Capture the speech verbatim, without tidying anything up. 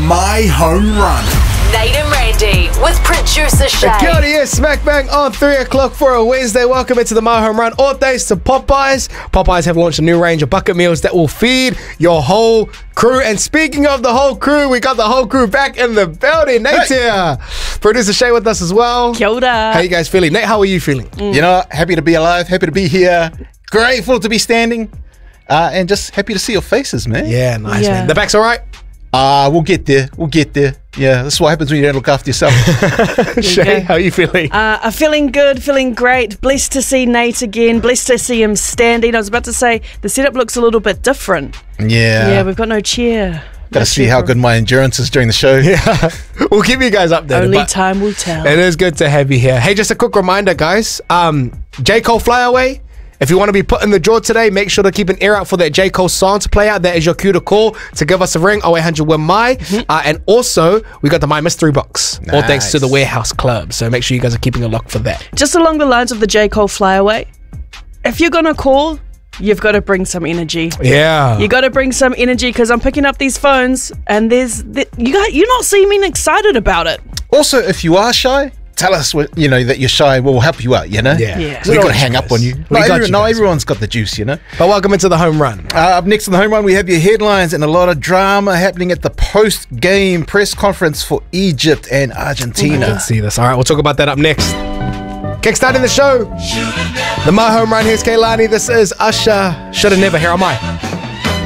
My Home Run. Nate and Randy with producer Shay. Kia ora, yes, smack bang on three o'clock for a Wednesday. Welcome into the My Home Run. All thanks to Popeyes. Popeyes have launched a new range of bucket meals that will feed your whole crew. And speaking of the whole crew, we got the whole crew back in the building. Nate's Hey. here. Producer Shay with us as well. Kia ora. How you guys feeling? Nate, how are you feeling? Mm. You know, happy to be alive, happy to be here, grateful to be standing, uh, and just happy to see your faces, man. Yeah, nice, Yeah. man. The back's all right? Uh, we'll get there. We'll get there. Yeah, this is what happens when you don't look after yourself. Shay, go. how are you feeling? Uh, I'm feeling good, feeling great. Blessed to see Nate again. Blessed to see him standing. I was about to say the setup looks a little bit different. Yeah. Yeah, we've got no chair. Gotta No see chair how for- good my endurance is during the show. Yeah, we'll keep you guys updated. Only but time will tell. It is good to have you here. Hey, just a quick reminder, guys. Um, J. Cole Flyaway. If you want to be put in the draw today, make sure to keep an ear out for that J. Cole song to play out. That is your cue to call to give us a ring, oh eight hundred win my. Mm-hmm. Uh, and also, we got the My Mystery Box. All thanks to Nice. the Warehouse Club. So make sure you guys are keeping a look for that. Just along the lines of the J. Cole Flyaway, if you're going to call, you've got to bring some energy. Yeah. You got to bring some energy because I'm picking up these phones and there's th- you got you're not seeming excited about it. Also, if you are shy, tell us what, you know that you're shy. We'll help you out. You know. Yeah. Yeah. We We don't got want to hang you up guys. on you. We Not, got every- you not guys. everyone's got the juice. You know. But welcome into the home run. Uh, up next in the home run, we have your headlines and a lot of drama happening at the post-game press conference for Egypt and Argentina. Let's see this. All right, we'll talk about that up next. Kickstarting the show. The My Home Run. Here's Kaylani. This is Usher. Shoulda Never. Here am I.